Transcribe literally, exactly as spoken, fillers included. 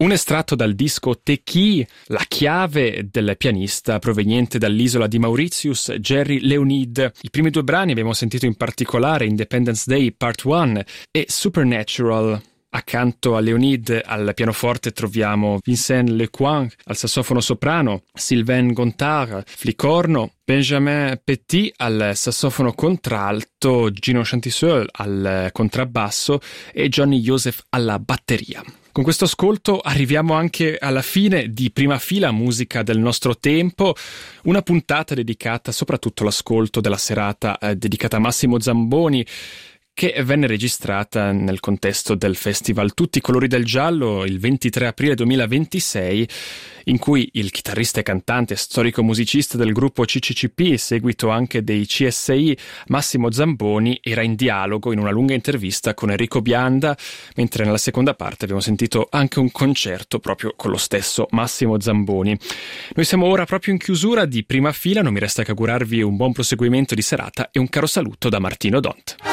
Un estratto dal disco Tequila, la chiave del pianista proveniente dall'isola di Mauritius, Jerry Leonid. I primi due brani abbiamo sentito in particolare Independence Day Part uno e Supernatural. Accanto a Leonid al pianoforte troviamo Vincent Lecoing al sassofono soprano, Sylvain Gontard, flicorno, Benjamin Petit al sassofono contralto, Gino Chantisseul al contrabbasso e Johnny Joseph alla batteria. Con questo ascolto arriviamo anche alla fine di Prima Fila, musica del nostro tempo, una puntata dedicata soprattutto all'ascolto della serata eh, dedicata a Massimo Zamboni, che venne registrata nel contesto del festival Tutti i colori del giallo il ventitré aprile duemilaventisei, in cui il chitarrista e cantante storico musicista del gruppo C C C P, seguito anche dei C S I, Massimo Zamboni, era in dialogo in una lunga intervista con Enrico Bianda, mentre nella seconda parte abbiamo sentito anche un concerto proprio con lo stesso Massimo Zamboni. Noi siamo ora proprio in chiusura di Prima Fila, non mi resta che augurarvi un buon proseguimento di serata e un caro saluto da Martino Dont.